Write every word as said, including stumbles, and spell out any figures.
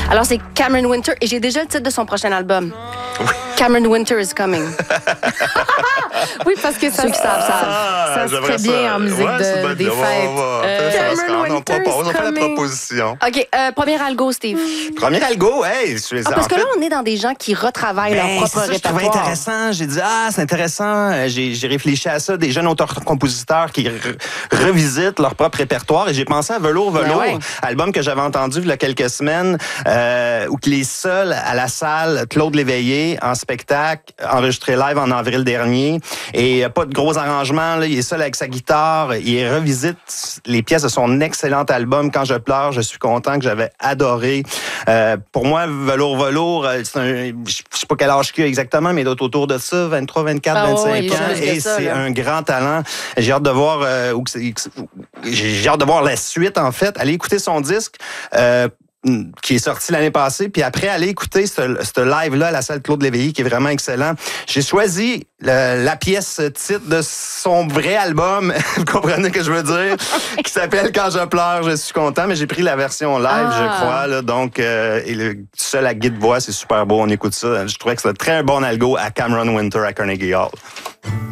Alors, c'est Cameron Winter et j'ai déjà le titre de son prochain album. Oui. Cameron Winter is coming. Oui, parce que ça, Ceux qui savent, savent. Ah, ça se j'aimerais fait bien ça. en musique Ouais, de- c'est bonne des idée. On va- fêtes. on va Euh, faire ça. Cameron On en Winter propose, on is fait la coming. proposition. OK, euh, premier algo, Steve. Premier algo, hey, je suis Ah, parce en que fait, là, on est dans des gens qui retravaillent ben, leur propre c'est ça que je trouvais répertoire. intéressant. J'ai dit, ah, c'est intéressant. Euh, J'ai, j'ai réfléchi à ça. Des jeunes auteurs-compositeurs qui re- revisitent leur propre répertoire. Et j'ai pensé à Velours, Velours, Ben ouais. album que j'avais entendu il y a quelques semaines, euh, où il est seul à la salle, Claude Léveillé, en spectacle, enregistré live en avril dernier. Et euh, pas de gros arrangements. Là. Il est seul avec sa guitare. Il revisite les pièces de son excellent album, Quand je pleure, je suis content, que j'avais adoré. Euh, pour moi, Velours, Velours, euh, c'est un, je sais pas quel âge qu'il a exactement, mais il doit être autour de ça, vingt-trois, vingt-quatre, Ah ouais, vingt-cinq il est ans. plus que Et ça, c'est là. un grand talent. J'ai hâte de voir euh, où que c'est- j'ai hâte de voir la suite, en fait. Allez écouter son disque. Euh, qui est sorti l'année passée, puis après, aller écouter ce, ce live-là à la salle Claude Léveillé, qui est vraiment excellent. J'ai choisi le- la pièce titre de son vrai album, vous comprenez ce que je veux dire, qui s'appelle Quand je pleure, je suis content, mais j'ai pris la version live, Ah. je crois, là, donc, euh, et le seul à guide-voix, c'est super beau, on écoute ça. Je trouvais que c'était très bon algo à Cameron Winter à Carnegie Hall.